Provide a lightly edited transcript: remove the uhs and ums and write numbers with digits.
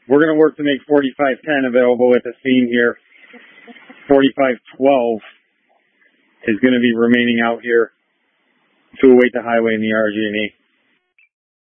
We're going to work to make 4510 available at the scene here. 4512 is going to be remaining out here to await the highway in the RG&E.